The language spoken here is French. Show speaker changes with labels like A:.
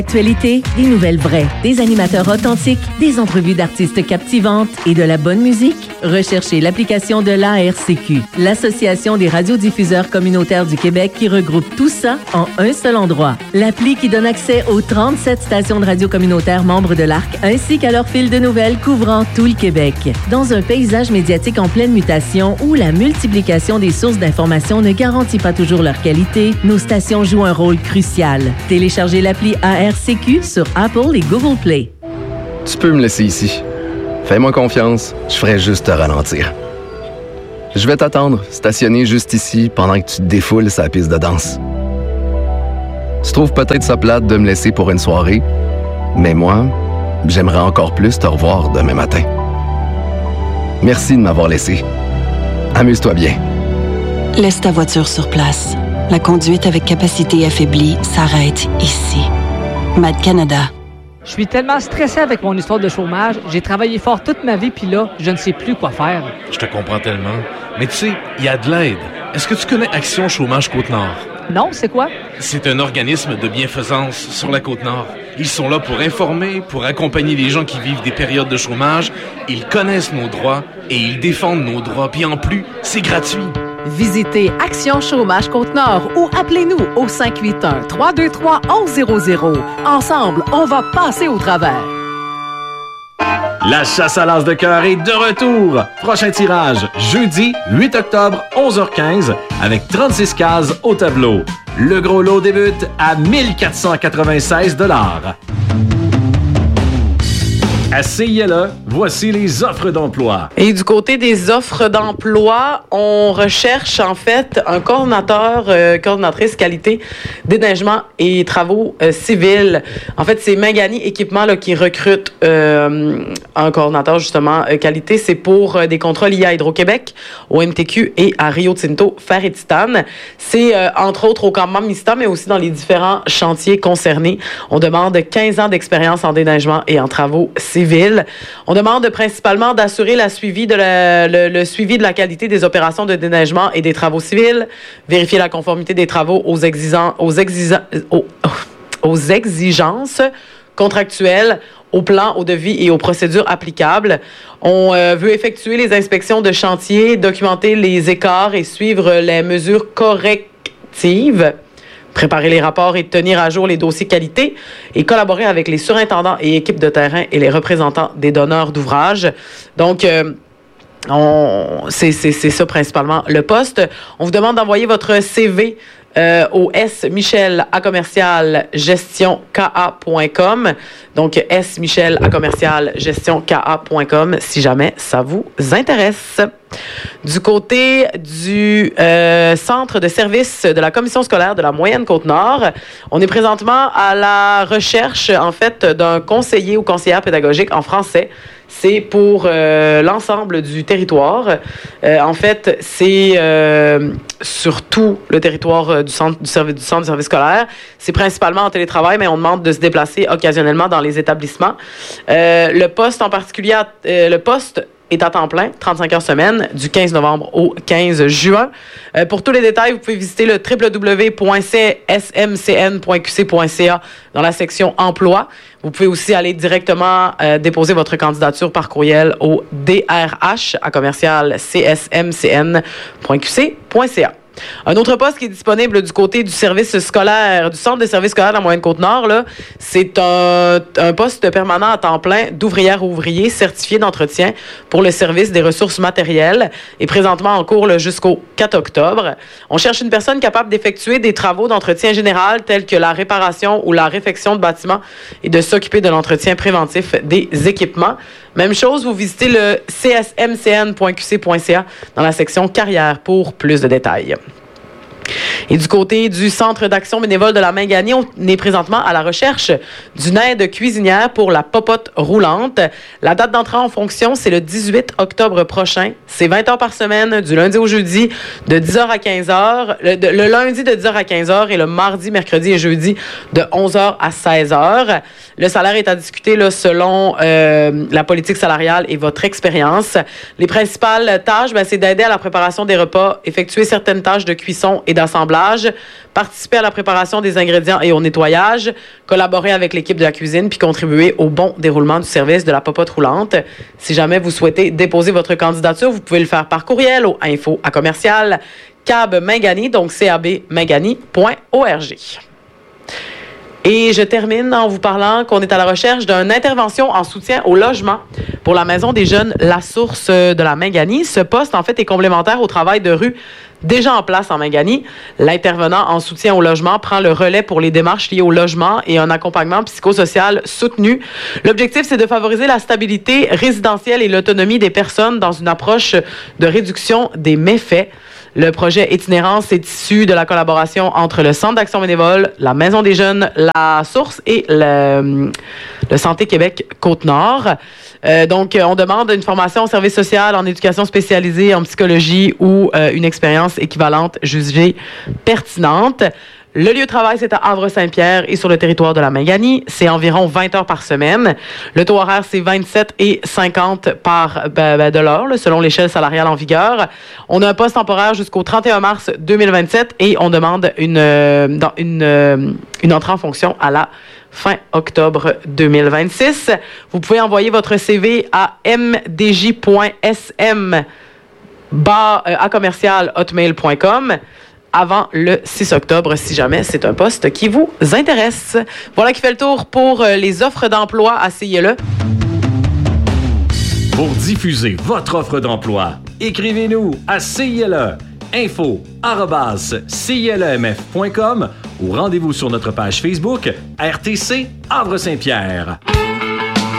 A: Actualité, des nouvelles vraies, des animateurs authentiques, des entrevues d'artistes captivantes et de la bonne musique? Recherchez l'application de l'ARCQ, l'Association des radiodiffuseurs communautaires du Québec qui regroupe tout ça en un seul endroit. L'appli qui donne accès aux 37 stations de radio communautaires membres de l'ARC ainsi qu'à leur fil de nouvelles couvrant tout le Québec. Dans un paysage médiatique en pleine mutation où la multiplication des sources d'information ne garantit pas toujours leur qualité, nos stations jouent un rôle crucial. Téléchargez l'appli ARCQ sur Apple et Google Play.
B: Tu peux me laisser ici. Fais-moi confiance, je ferai juste te ralentir. Je vais t'attendre, stationné juste ici, pendant que tu te défoules sa piste de danse. Tu trouves peut-être ça plate de me laisser pour une soirée, mais moi, j'aimerais encore plus te revoir demain matin. Merci de m'avoir laissé. Amuse-toi bien.
C: Laisse ta voiture sur place. La conduite avec capacité affaiblie s'arrête ici. MAD Canada.
D: Je suis tellement stressé avec mon histoire de chômage. J'ai travaillé fort toute ma vie, puis là, je ne sais plus quoi faire.
E: Je te comprends tellement. Mais tu sais, il y a de l'aide. Est-ce que tu connais Action Chômage Côte-Nord?
D: Non, c'est quoi?
E: C'est un organisme de bienfaisance sur la Côte-Nord. Ils sont là pour informer, pour accompagner les gens qui vivent des périodes de chômage. Ils connaissent nos droits et ils défendent nos droits. Puis en plus, c'est gratuit.
F: Visitez Action Chômage Côte-Nord ou appelez-nous au 581-323-1100. Ensemble, on va passer au travers.
G: La chasse à l'as de cœur est de retour. Prochain tirage, jeudi 8 octobre, 11h15, avec 36 cases au tableau. Le gros lot débute à 1496 $. À CILE, voici les offres d'emploi.
H: Et du côté des offres d'emploi, on recherche en fait un coordonnateur, coordonnatrice qualité, déneigement et travaux civils. En fait, c'est Mangani Équipement là, qui recrute un coordonnateur justement qualité. C'est pour des contrats liés à Hydro-Québec, au MTQ et à Rio Tinto Fer et Titane. C'est entre autres au campement Mista, mais aussi dans les différents chantiers concernés. On demande 15 ans d'expérience en déneigement et en travaux civils. On demande principalement d'assurer le suivi de la qualité des opérations de déneigement et des travaux civils, vérifier la conformité des travaux aux exigences contractuelles, aux plans, aux devis et aux procédures applicables. On veut effectuer les inspections de chantier, documenter les écarts et suivre les mesures correctives, préparer les rapports et tenir à jour les dossiers qualité et collaborer avec les surintendants et équipes de terrain et les représentants des donneurs d'ouvrages. Donc, c'est ça principalement le poste. On vous demande d'envoyer votre CV au smichel@gestionka.com. Donc, smichel@gestionka.com si jamais ça vous intéresse. Du côté du centre de service de la commission scolaire de la Moyenne Côte-Nord, on est présentement à la recherche, en fait, d'un conseiller ou conseillère pédagogique en français. C'est pour l'ensemble du territoire. En fait, c'est sur tout le territoire du centre de service scolaire. C'est principalement en télétravail, mais on demande de se déplacer occasionnellement dans les établissements. Le poste en particulier, le poste est à temps plein, 35 heures semaine, du 15 novembre au 15 juin. Pour tous les détails, vous pouvez visiter le www.smcn.qc.ca dans la section emploi. Vous pouvez aussi aller directement déposer votre candidature par courriel au drh@csmcn.qc.ca. Un autre poste qui est disponible du côté du service scolaire, du centre de service scolaire de la Moyenne-Côte-Nord, là, c'est un poste permanent à temps plein d'ouvrière ou ouvrier certifié d'entretien pour le service des ressources matérielles et présentement en cours là, jusqu'au 4 octobre. On cherche une personne capable d'effectuer des travaux d'entretien général tels que la réparation ou la réfection de bâtiments et de s'occuper de l'entretien préventif des équipements. Même chose, vous visitez le csmcn.qc.ca dans la section carrière pour plus de détails. Et du côté du Centre d'action bénévole de la Mangani, on est présentement à la recherche d'une aide cuisinière pour la popote roulante. La date d'entrée en fonction, c'est le 18 octobre prochain. C'est 20 heures par semaine, du lundi au jeudi, de 10h à 15h. Le lundi de 10h à 15h et le mardi, mercredi et jeudi de 11h à 16h. Le salaire est à discuter là, selon la politique salariale et votre expérience. Les principales tâches, c'est d'aider à la préparation des repas, effectuer certaines tâches de cuisson et d'assemblage, participer à la préparation des ingrédients et au nettoyage, collaborer avec l'équipe de la cuisine puis contribuer au bon déroulement du service de la popote roulante. Si jamais vous souhaitez déposer votre candidature, vous pouvez le faire par courriel au info@cabmangani, donc cabmangani.org. Et je termine en vous parlant qu'on est à la recherche d'une intervention en soutien au logement pour la Maison des jeunes La Source de la Mangani. Ce poste, en fait, est complémentaire au travail de rue déjà en place en Mangani. L'intervenant en soutien au logement prend le relais pour les démarches liées au logement et un accompagnement psychosocial soutenu. L'objectif, c'est de favoriser la stabilité résidentielle et l'autonomie des personnes dans une approche de réduction des méfaits. Le projet Itinérance est issu de la collaboration entre le Centre d'action bénévole, la Maison des jeunes La Source et le Santé Québec Côte-Nord. Donc, on demande une formation au service social, en éducation spécialisée, en psychologie ou une expérience équivalente jugée pertinente. Le lieu de travail, c'est à Havre-Saint-Pierre et sur le territoire de la Mangani. C'est environ 20 heures par semaine. Le taux horaire, c'est 27,50 de l'heure, selon l'échelle salariale en vigueur. On a un poste temporaire jusqu'au 31 mars 2027 et on demande une entrée en fonction à la fin octobre 2026. Vous pouvez envoyer votre CV à mdj.sm@hotmail.com avant le 6 octobre, si jamais c'est un poste qui vous intéresse. Voilà qui fait le tour pour les offres d'emploi à CILE.
G: Pour diffuser votre offre d'emploi, écrivez-nous à CILE, info@cilemf.com ou rendez-vous sur notre page Facebook RTC Havre-Saint-Pierre.